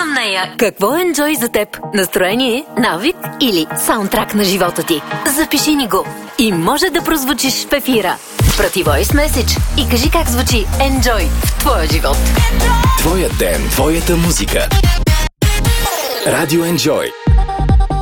съм нея. Какво е Enjoy за теб? Настроение, навик или саундтрак на живота ти? Запиши ни го и може да прозвучиш в ефира. Прати voice message и кажи как звучи Enjoy в твоя живот. Твоя ден, твоята музика. Радио Enjoy.